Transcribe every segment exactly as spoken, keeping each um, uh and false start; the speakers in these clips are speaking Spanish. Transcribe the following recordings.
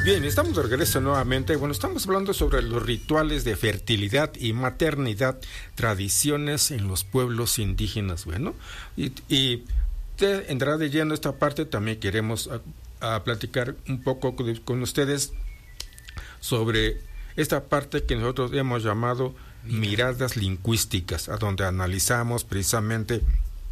Bien, estamos de regreso nuevamente. Bueno, estamos hablando sobre los rituales de fertilidad y maternidad, tradiciones en los pueblos indígenas. Bueno, y, y te entrará de lleno esta parte. También queremos a, a platicar un poco con, con ustedes sobre esta parte que nosotros hemos llamado miradas lingüísticas, a donde analizamos precisamente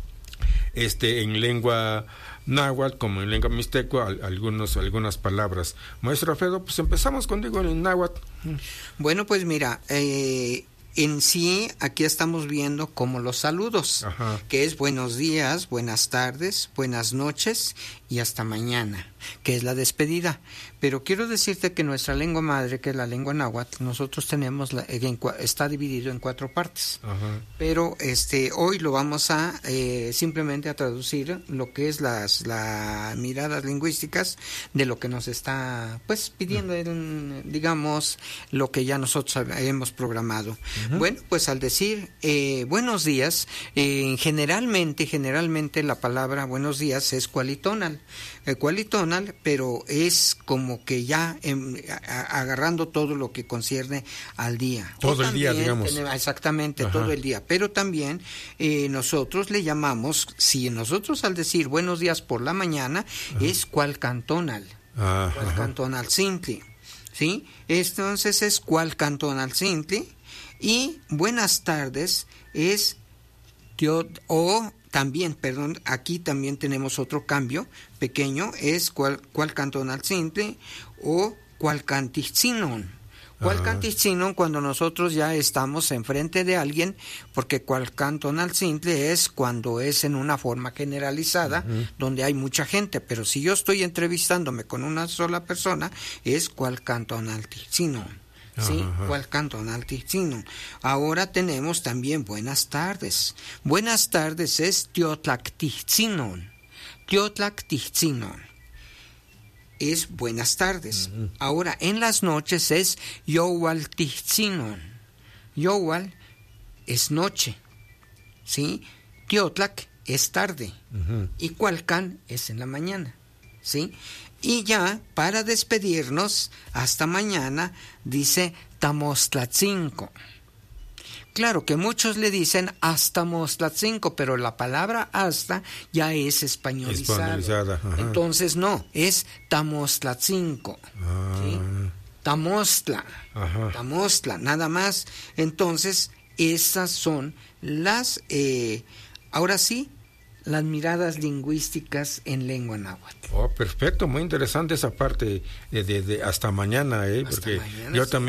este en lengua náhuatl como en lengua mixteco algunos algunas palabras. Maestro Alfredo, pues empezamos contigo en náhuatl. Bueno, pues mira, eh, en sí aquí estamos viendo como los saludos. Ajá. Que es buenos días, buenas tardes, buenas noches y hasta mañana, que es la despedida. Pero quiero decirte que nuestra lengua madre, que es la lengua náhuatl, nosotros tenemos, la, en, está dividido en cuatro partes. Ajá. Pero este hoy lo vamos a eh, simplemente a traducir lo que es las, las miradas lingüísticas de lo que nos está pues pidiendo, el, digamos, lo que ya nosotros hemos programado. Ajá. Bueno, pues al decir eh, buenos días, eh, generalmente, generalmente la palabra buenos días es cualitonal. El cualitonal, pero es como que ya eh, agarrando todo lo que concierne al día. Todo el día, digamos. Tenemos, exactamente, ajá, todo el día. Pero también eh, nosotros le llamamos, si nosotros al decir buenos días por la mañana, ajá, es cualcantonal. Ah, cualcantonal simple. ¿Sí? Entonces es cualcantonal simple. Y buenas tardes es tío, o también, perdón, aquí también tenemos otro cambio pequeño, es cual, cual cantonal simple o cual cantizinon. Cual cantizinon cuando nosotros ya estamos enfrente de alguien, porque cual cantonal simple es cuando es en una forma generalizada, uh-huh, donde hay mucha gente, pero si yo estoy entrevistándome con una sola persona, es cual cantonal tizinon. ¿Sí? ¿Cuál cantonal tizinon? Ahora tenemos también buenas tardes. Buenas tardes es tiotlactizinon. Tiotlactizinon es buenas tardes. Uh-huh. Ahora en las noches es yowaltizinon. Yowal es noche. ¿Sí? Tiotlac es tarde. Uh-huh. Y cualcan es en la mañana. ¿Sí? Y ya, para despedirnos, hasta mañana, dice Tamostlatzinco. Claro que muchos le dicen hasta Mostlatzinco, pero la palabra hasta ya es españolizada. españolizada Entonces no, es Tamostlatzinco. Ah. ¿Sí? Tamostla. Ajá. Tamostla, nada más. Entonces, esas son las, eh, ahora sí, las miradas lingüísticas en lengua náhuatl. Oh, perfecto, muy interesante esa parte de, de, de hasta mañana, ¿eh? Hasta Porque mañana, yo sí. también